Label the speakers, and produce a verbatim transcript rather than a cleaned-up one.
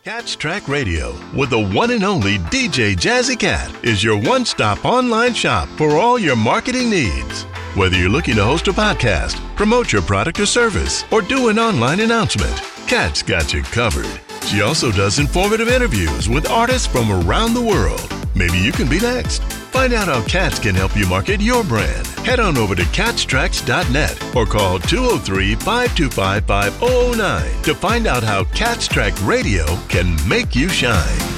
Speaker 1: Catch Track Radio with the one and only D J Jazzy Cat is your one-stop online shop for all your marketing needs. Whether you're looking to host a podcast, promote your product or service, or do an online announcement, Cat's got you covered. She also does informative interviews with artists from around the world. Maybe you can be next. Find out how Cats can help you market your brand. Head on over to cats tracks dot net or call two oh three, five two five, five oh oh nine to find out how Cats Track Radio can make you shine.